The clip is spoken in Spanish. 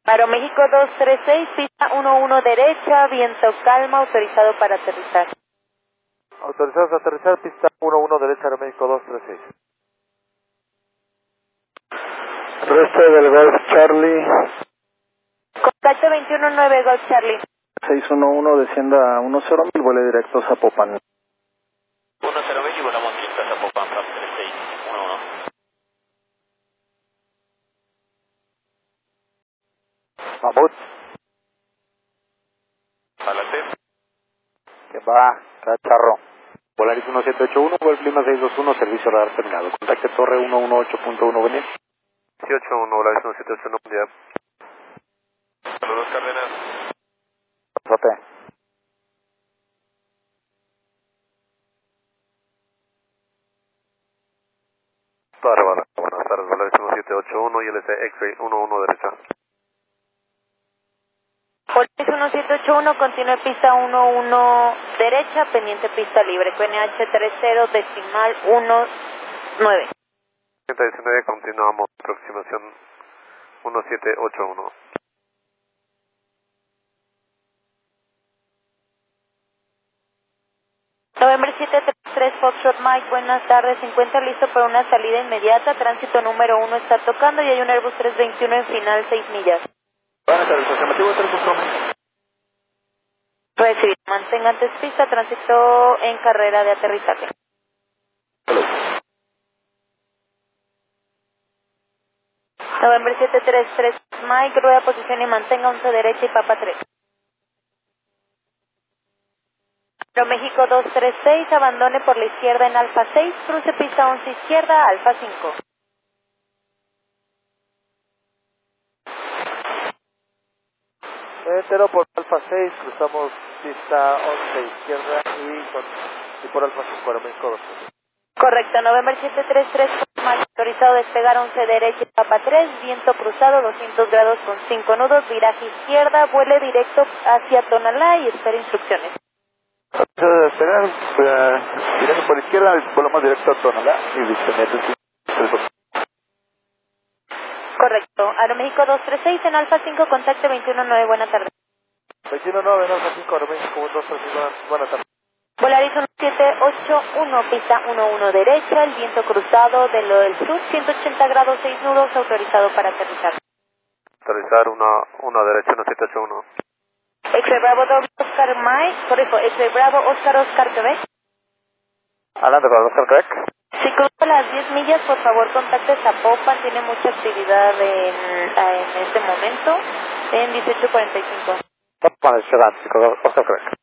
Aeroméxico 236, pista 11 derecha, viento calma, autorizado para aterrizar. Autorizados a aterrizar, pista 11 derecha, Aeroméxico 236. Resto del Golf Charlie. Contacto 219 Golf Charlie. 611, descienda a 10.000, vuele directo a Zapopan. 10.000 y volamos directo a Zapopan, FAP 3611. Mamut. Adelante. ¿Quién va? Cacharro. Volaris 1781, Golf Lima 621, servicio radar terminado. Contacte torre 118.1, venir. 181, Volaris 1781, ya. Saludos, Cárdenas. Sote. Torre, buenas tardes, Volaris 1781 y LC X-Ray 11 derecha. Volaris 1781, continúe pista 11 derecha, pendiente pista libre, QNH 30 decimal 19. 119, continuamos, aproximación 1781. November 733 Foxtrot Mike, buenas tardes, se encuentra listo para una salida inmediata, tránsito número 1 está tocando y hay un Airbus 321 en final 6 millas. Buenas tardes, afirmativo 311. Recibido, mantenga antes pista, tránsito en carrera de aterrizaje. November 733 Mike, rueda posición y mantenga 11 derecha y papa 3. México 236, abandone por la izquierda en Alfa 6, cruce pista 11 izquierda, Alfa 5. Entero por Alfa 6, cruzamos pista 11 izquierda y por Alfa 5, Aeroméxico 236. Correcto, November 733, Mike, autorizado despegar 11 derecha y papa 3, viento cruzado 200 grados con 5 nudos, viraje izquierda, vuele directo hacia Tonalá y espera instrucciones. Esperar, mirando por izquierda, volvemos directo a Tonalá y descendiendo. Correcto, Aeroméxico 236 en Alfa 5, contacto 219, buena tarde. 219 en Alfa 5, Aeroméxico 236, buena tarde. Volaris 1781, pista 11 derecha, el viento cruzado de lo del sur, 180 grados 6 nudos, autorizado para aterrizar. Aterrizar 1 derecha, 1781. X-Ray Bravo doble Oscar Mike, correcto, X-Ray Bravo Oscar Quebec. Adelante para Oscar Quebec. Si cruza las 10 millas, por favor contacte Zapopan, tiene mucha actividad en este momento, en 1845. Zapopan, Oscar Quebec.